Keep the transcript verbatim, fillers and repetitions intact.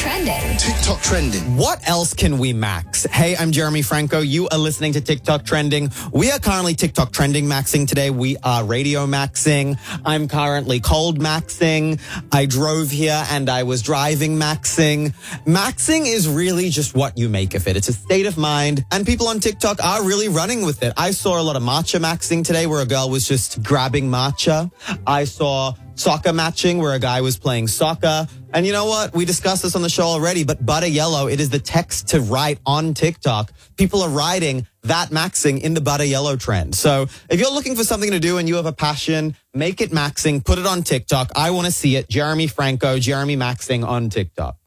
trending. TikTok trending. What else can we max? Hey, I'm Jeremy Franco. You are listening to TikTok Trending. We are currently TikTok Trending maxing today. We are radio maxing. I'm currently cold maxing. I drove here and I was driving maxing. Maxing is really just what you make of it. It's a state of mind, and people on TikTok are really running with it. I saw a lot of matcha maxing today where a girl was just grabbing matcha. I saw soccer matching where a guy was playing soccer. And you know what? We discussed this on the show already, but Butter Yellow, it is the text to write on TikTok. People are writing that maxing in the Butter Yellow trend. So if you're looking for something to do and you have a passion, make it maxing, put it on TikTok. I want to see it. Jeremy Franco, Jeremy Maxing on TikTok.